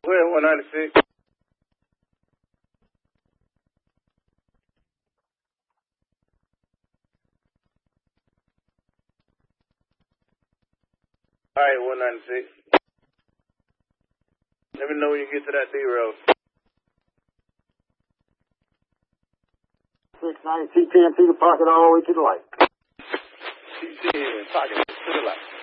Well, 196. All right, 196. Let me know when you get to that D-road. 690 TPMT to pocket all the way to the light. TC, pocket to the light.